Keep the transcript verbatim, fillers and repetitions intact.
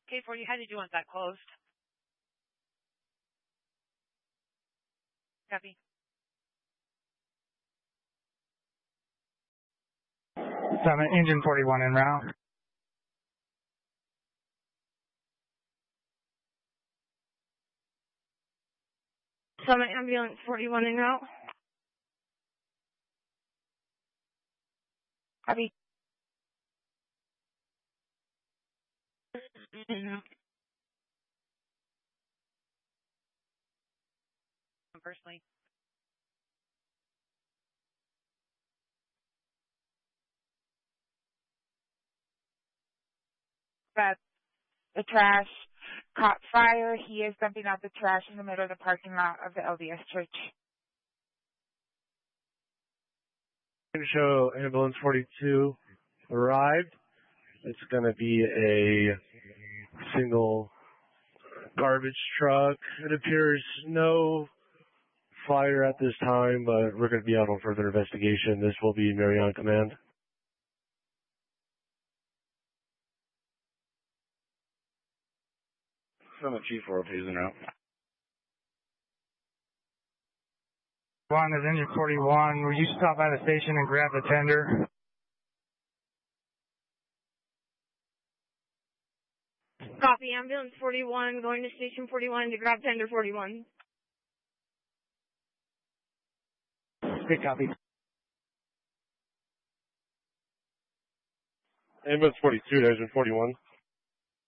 K four, how did you want that closed? Copy. Summit, engine forty-one en route. Summit, ambulance forty-one en route. Copy. Personally. That the trash caught fire. He is dumping out the trash in the middle of the parking lot of the L D S Church. Show ambulance forty-two arrived. It's going to be a single garbage truck. It appears no fire at this time, but we're going to be out on further investigation. This will be Marion Command. Summit G four, please, en route. One is engine forty-one. Will you stop by the station and grab the tender? Copy, ambulance forty-one, going to station forty-one to grab tender forty-one. Good copy. Ambulance forty-two, there's been forty-one.